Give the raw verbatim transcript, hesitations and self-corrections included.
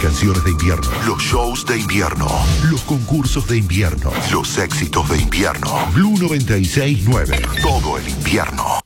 canciones de invierno, los shows de invierno, los concursos de invierno, los éxitos de invierno. Blue noventa y seis punto nueve. Todo el invierno